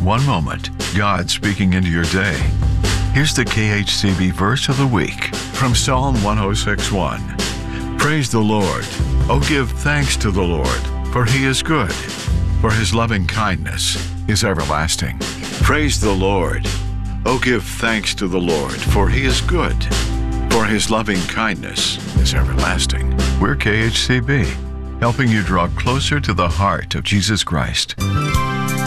1 moment, God speaking into your day. Here's the KHCB verse of the week from Psalm 106:1. Praise the Lord. Oh, give thanks to the Lord, for he is good, for his loving kindness is everlasting. Praise the Lord. Oh, give thanks to the Lord, for he is good, for his loving kindness is everlasting. We're KHCB, helping you draw closer to the heart of Jesus Christ.